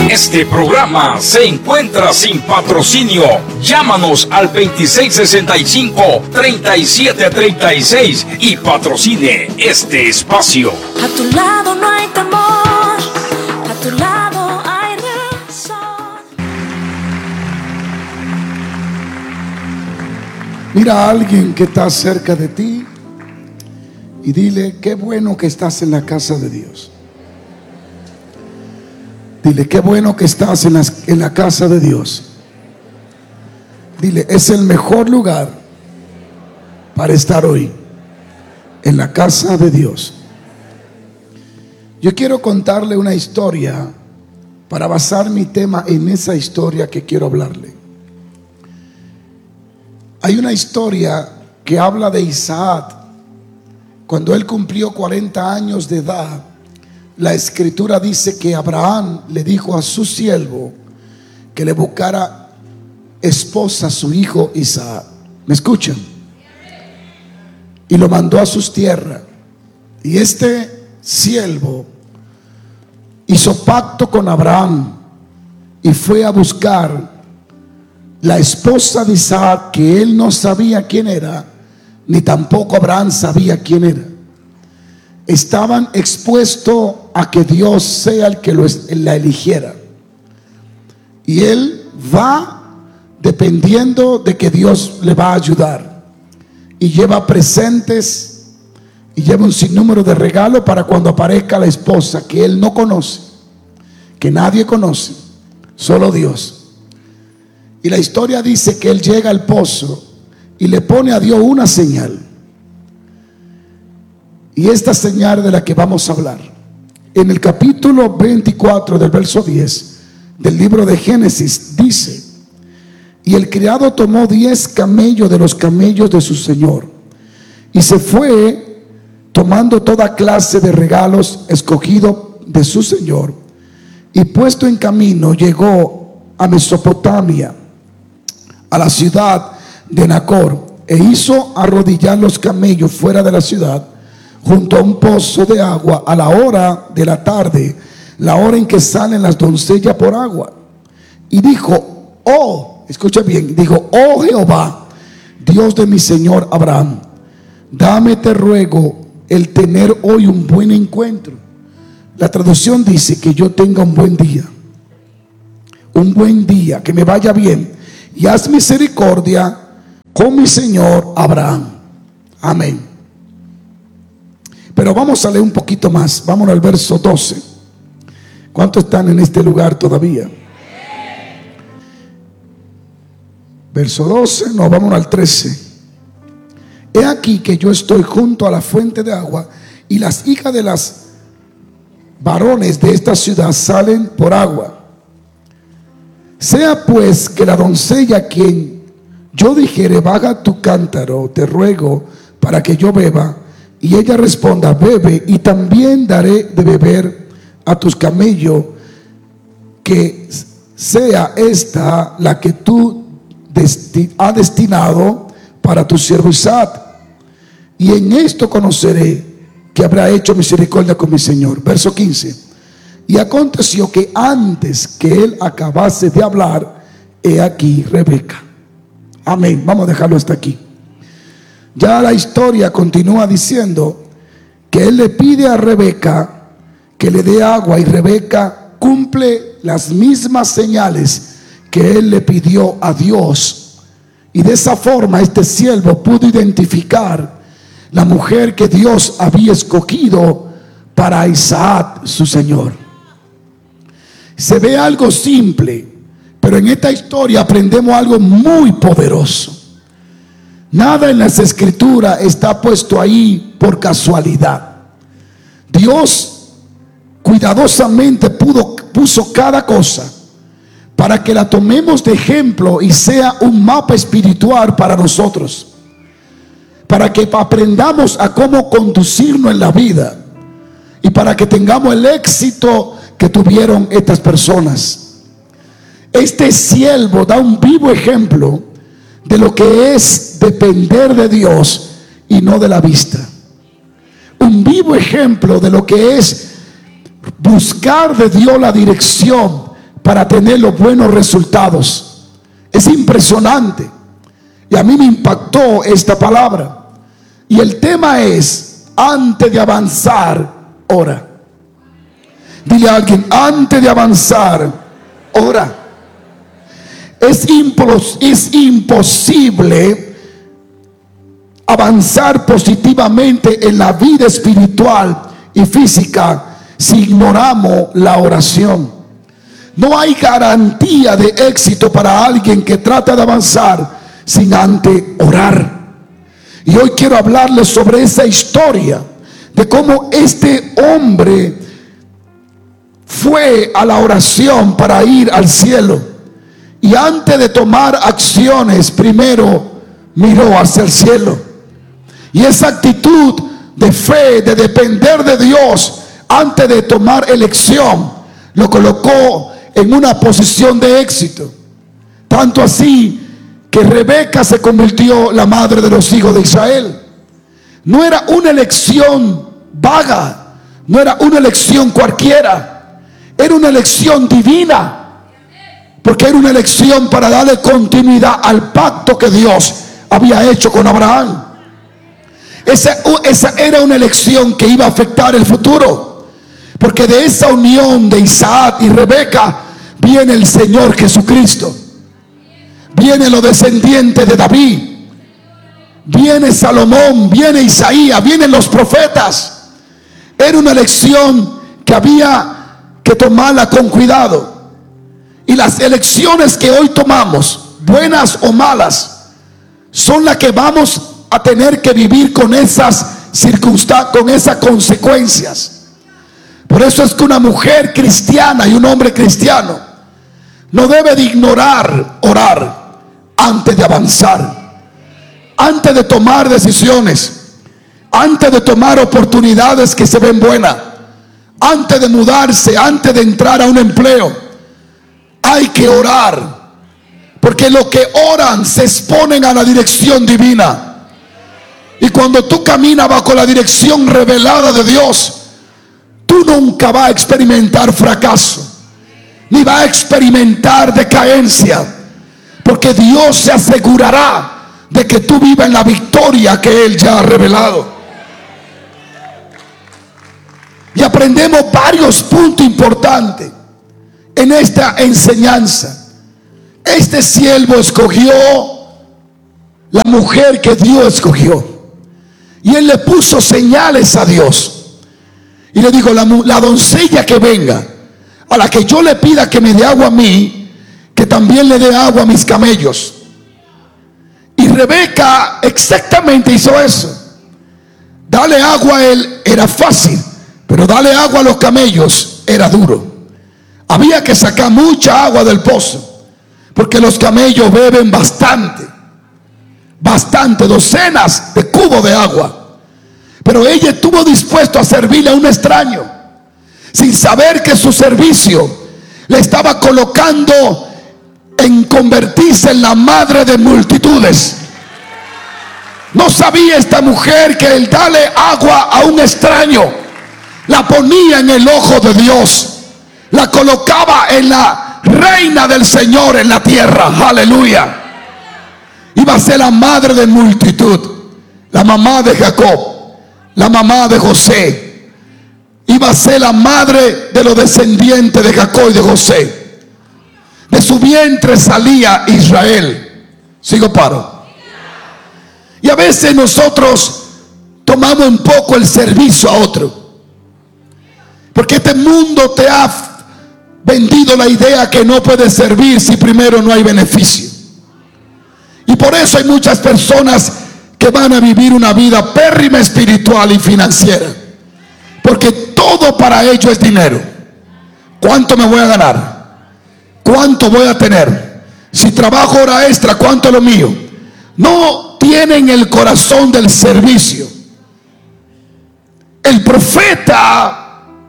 Este programa se encuentra sin patrocinio. Llámanos al 2665-3736 y patrocine este espacio. A tu lado no hay temor, a tu lado hay razón. Mira a alguien que está cerca de ti y dile: qué bueno que estás en la casa de Dios. Dile: qué bueno que estás en la casa de Dios. Dile: es el mejor lugar para estar hoy, en la casa de Dios. Yo quiero contarle una historia para basar mi tema en esa historia que quiero hablarle. Hay una historia que habla de Isaac. Cuando él cumplió 40 años de edad, la escritura dice que Abraham le dijo a su siervo que le buscara esposa a su hijo Isaac. ¿Me escuchan? Y lo mandó a sus tierras. Y este siervo hizo pacto con Abraham y fue a buscar la esposa de Isaac, que él no sabía quién era, ni tampoco Abraham sabía quién era. Estaban expuestos a que Dios sea el que la eligiera. Y él va dependiendo de que Dios le va a ayudar. Y lleva presentes y lleva un sinnúmero de regalos para cuando aparezca la esposa que él no conoce, que nadie conoce, solo Dios. Y la historia dice que él llega al pozo y le pone a Dios una señal. Y esta señal de la que vamos a hablar, en el capítulo 24 del verso 10 del libro de Génesis, dice: y el criado tomó 10 camellos de los camellos de su señor y se fue tomando toda clase de regalos escogidos de su señor, y puesto en camino llegó a Mesopotamia, a la ciudad de Nacor, e hizo arrodillar los camellos fuera de la ciudad, junto a un pozo de agua, a la hora de la tarde, la hora en que salen las doncellas por agua. Y dijo: oh, escucha bien, dijo: oh Jehová, Dios de mi señor Abraham, dame, te ruego, el tener hoy un buen encuentro. La traducción dice que yo tenga un buen día, que me vaya bien, y haz misericordia con mi señor Abraham. Amén. Pero vamos a leer un poquito más. Vámonos al verso 12. ¿Cuántos están en este lugar todavía? Verso 12, no, vámonos al 13. He aquí que yo estoy junto a la fuente de agua, y las hijas de las varones de esta ciudad salen por agua. Sea pues que la doncella a quien yo dijere: baja tu cántaro, te ruego, para que yo beba, y ella responda: bebe, y también daré de beber a tus camellos, que sea esta la que tú has destinado para tu siervo Isaac. Y en esto conoceré que habrá hecho misericordia con mi señor. Verso 15. Y aconteció que antes que él acabase de hablar, he aquí Rebeca. Amén. Vamos a dejarlo hasta aquí. Ya la historia continúa diciendo que él le pide a Rebeca que le dé agua, y Rebeca cumple las mismas señales que él le pidió a Dios. Y de esa forma este siervo pudo identificar la mujer que Dios había escogido para Isaac, su señor. Se ve algo simple, pero en esta historia aprendemos algo muy poderoso. Nada en las escrituras está puesto ahí por casualidad. Dios cuidadosamente puso cada cosa para que la tomemos de ejemplo y sea un mapa espiritual para nosotros, para que aprendamos a cómo conducirnos en la vida y para que tengamos el éxito que tuvieron estas personas. Este siervo da un vivo ejemplo de lo que es depender de Dios y no de la vista. Un vivo ejemplo de lo que es buscar de Dios la dirección, para tener los buenos resultados. Es impresionante. Y a mí me impactó esta palabra. Y el tema es: antes de avanzar, ora. Dile a alguien: antes de avanzar, ora. Es imposible avanzar positivamente en la vida espiritual y física si ignoramos la oración. No hay garantía de éxito para alguien que trata de avanzar sin antes orar. Y hoy quiero hablarles sobre esa historia de cómo este hombre fue a la oración para ir al cielo. Y antes de tomar acciones, primero miró hacia el cielo. Y esa actitud de fe, de depender de Dios antes de tomar elección, lo colocó en una posición de éxito. Tanto así que Rebeca se convirtió en la madre de los hijos de Israel. No era una elección vaga, no era una elección cualquiera, era una elección divina. Porque era una elección para darle continuidad al pacto que Dios había hecho con Abraham. Esa era una elección que iba a afectar el futuro. Porque de esa unión de Isaac y Rebeca viene el Señor Jesucristo. Vienen los descendientes de David. Viene Salomón, viene Isaías, vienen los profetas. Era una elección que había que tomarla con cuidado. Y las elecciones que hoy tomamos, buenas o malas, son las que vamos a tener que vivir con esas circunstancias, con esas consecuencias. Por eso es que una mujer cristiana y un hombre cristiano no debe de ignorar orar antes de avanzar, antes de tomar decisiones, antes de tomar oportunidades que se ven buenas, antes de mudarse, antes de entrar a un empleo. Hay que orar, porque los que oran se exponen a la dirección divina. Y cuando tú caminas bajo la dirección revelada de Dios, tú nunca vas a experimentar fracaso, ni vas a experimentar decadencia, porque Dios se asegurará de que tú vivas en la victoria que Él ya ha revelado. Y aprendemos varios puntos importantes en esta enseñanza. Este siervo escogió la mujer que Dios escogió, y él le puso señales a Dios y le dijo: la doncella que venga, a la que yo le pida que me dé agua a mí, que también le dé agua a mis camellos. Y Rebeca exactamente hizo eso. Darle agua a él era fácil, pero darle agua a los camellos era duro. Había que sacar mucha agua del pozo, porque los camellos beben bastante, docenas de cubos de agua. Pero ella estuvo dispuesta a servirle a un extraño, sin saber que su servicio le estaba colocando en convertirse en la madre de multitudes. No sabía esta mujer que el darle agua a un extraño la ponía en el ojo de Dios, la colocaba en la reina del Señor en la tierra. Aleluya. Iba a ser la madre de multitud, la mamá de Jacob, la mamá de José. Iba a ser la madre de los descendientes de Jacob y de José. De su vientre salía Israel. Sigo paro. Y a veces nosotros tomamos un poco el servicio a otro, porque este mundo te ha vendido la idea que no puedes servir si primero no hay beneficio. Y por eso hay muchas personas que van a vivir una vida pérrima espiritual y financiera, porque todo para ellos es dinero. ¿Cuánto me voy a ganar? ¿Cuánto voy a tener? Si trabajo hora extra, ¿cuánto es lo mío? No tienen el corazón del servicio. El profeta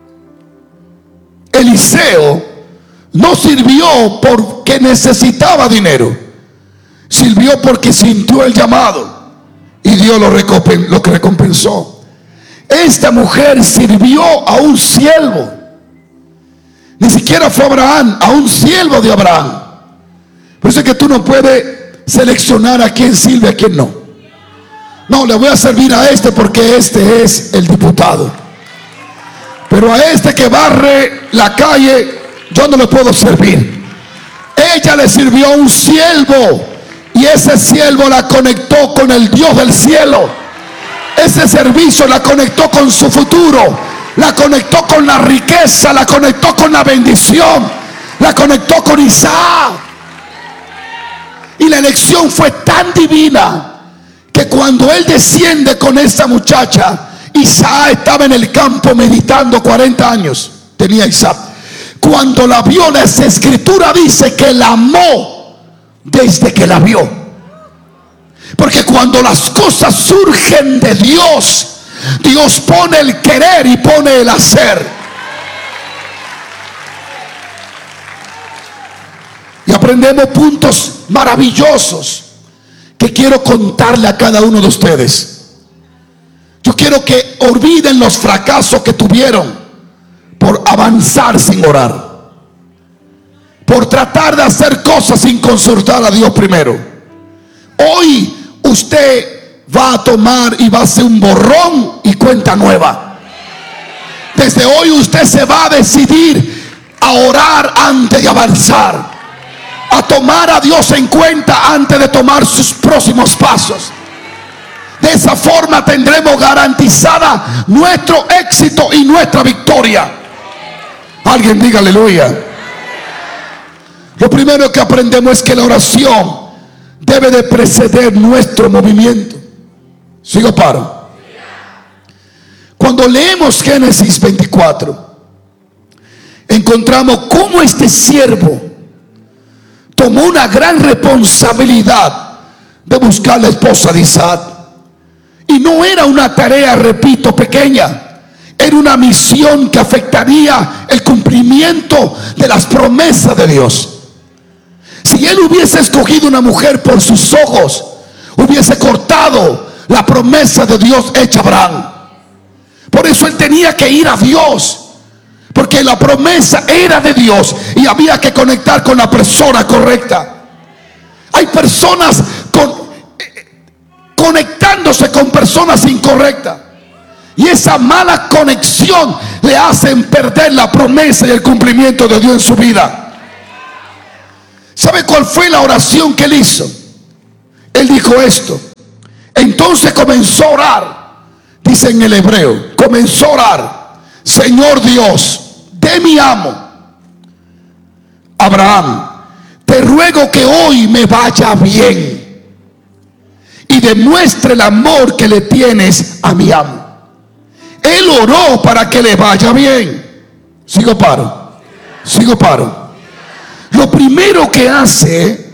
Eliseo no sirvió porque necesitaba dinero, sirvió porque sintió el llamado y Dios lo que recompensó. Esta mujer sirvió a un siervo. Ni siquiera fue Abraham, a un siervo de Abraham. Por eso es que tú no puedes seleccionar a quién sirve, a quién no. No, le voy a servir a este porque este es el diputado. Pero a este que barre la calle, yo no le puedo servir. Ella le sirvió a un siervo, y ese siervo la conectó con el Dios del cielo. Ese servicio la conectó con su futuro, la conectó con la riqueza, la conectó con la bendición, la conectó con Isaac. Y la elección fue tan divina que cuando él desciende con esa muchacha, Isaac estaba en el campo meditando. 40 años tenía Isaac. Cuando la vio, la escritura dice que la amó desde que la vio. Porque cuando las cosas surgen de Dios, Dios pone el querer y pone el hacer. Y aprendemos puntos maravillosos que quiero contarle a cada uno de ustedes. Yo quiero que olviden los fracasos que tuvieron por avanzar sin orar, por tratar de hacer cosas sin consultar a Dios primero. Hoy usted va a tomar y va a hacer un borrón y cuenta nueva. Desde hoy usted se va a decidir a orar antes de avanzar, a tomar a Dios en cuenta antes de tomar sus próximos pasos. De esa forma tendremos garantizada nuestro éxito y nuestra victoria. Alguien diga aleluya. Lo primero que aprendemos es que la oración debe de preceder nuestro movimiento. Sigo paro. Cuando leemos Génesis 24, encontramos cómo este siervo tomó una gran responsabilidad de buscar la esposa de Isaac. Y no era una tarea, repito, pequeña. Era una misión que afectaría el cumplimiento de las promesas de Dios. Si él hubiese escogido una mujer por sus ojos, hubiese cortado la promesa de Dios hecha a Abraham. Por eso él tenía que ir a Dios, porque la promesa era de Dios y había que conectar con la correcta. Hay personas conectándose con personas incorrectas, y esa mala conexión le hacen perder la promesa y el cumplimiento de Dios en su vida. ¿Sabe cuál fue la oración que él hizo? Él dijo esto. Entonces comenzó a orar. Dice en el hebreo, comenzó a orar: Señor Dios de mi amo Abraham, te ruego que hoy me vaya bien y demuestre el amor que le tienes a mi amo. Él oró para que le vaya bien. Sigo paro. Lo primero que hace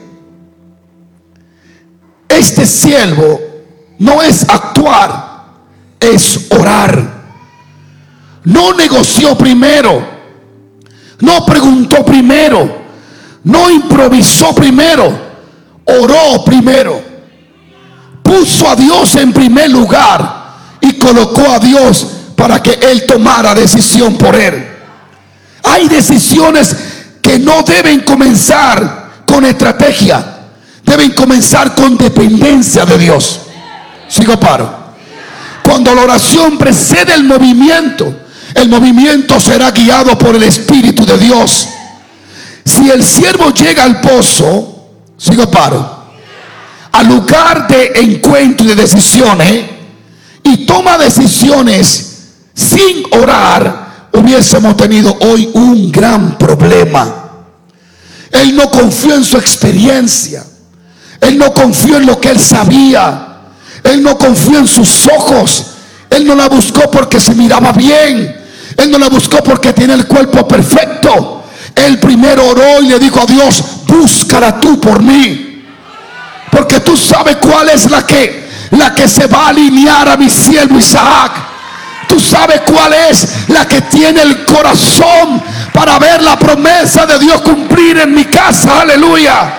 este siervo no es actuar, es orar. No negoció primero, no preguntó primero, no improvisó primero, oró primero. Puso a Dios en primer lugar y colocó a Dios para que él tomara decisión por él. Hay decisiones que no deben comenzar con estrategia, deben comenzar con dependencia de Dios. Sigo paro. Cuando la oración precede el movimiento será guiado por el Espíritu de Dios. Si el siervo llega al pozo, sigo paro, al lugar de encuentro y de decisiones, y toma decisiones sin orar, hubiésemos tenido hoy un gran problema. Él no confió en su experiencia, él no confió en lo que él sabía, él no confió en sus ojos, él no la buscó porque se miraba bien, él no la buscó porque tiene el cuerpo perfecto. Él primero oró y le dijo a Dios: búscala tú por mí, porque tú sabes cuál es la que se va a alinear a mi siervo Isaac. Tú sabes cuál es la que tiene el corazón para ver la promesa de Dios cumplir en mi casa. Aleluya.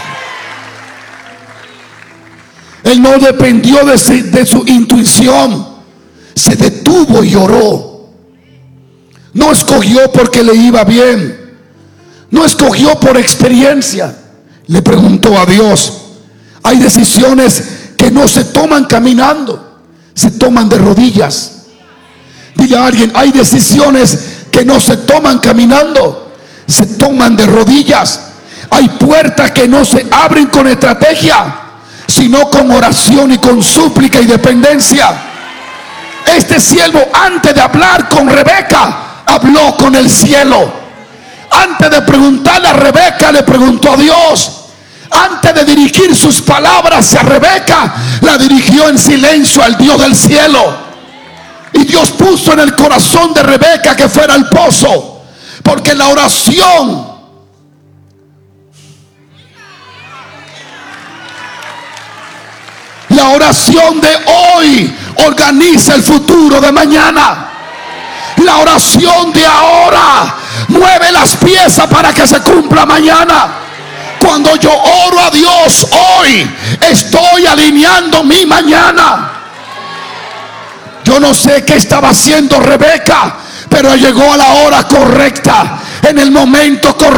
Él no dependió de su intuición, se detuvo y oró. No escogió porque le iba bien. No escogió por experiencia. Le preguntó a Dios. Hay decisiones que no se toman caminando, se toman de rodillas. Dile a alguien, hay decisiones que no se toman caminando, se toman de rodillas. Hay puertas que no se abren con estrategia, sino con oración y con súplica y dependencia. Este siervo, antes de hablar con Rebeca, habló con el cielo. Antes de preguntarle a Rebeca, le preguntó a Dios. Antes de dirigir sus palabras a Rebeca, la dirigió en silencio al Dios del cielo. Y Dios puso en el corazón de Rebeca que fuera al pozo, porque la oración de hoy organiza el futuro de mañana. La oración de ahora mueve las piezas para que se cumpla mañana. Cuando yo oro a Dios hoy, estoy alineando mi mañana. Yo no sé qué estaba haciendo Rebeca, pero llegó a la hora correcta, en el momento correcto.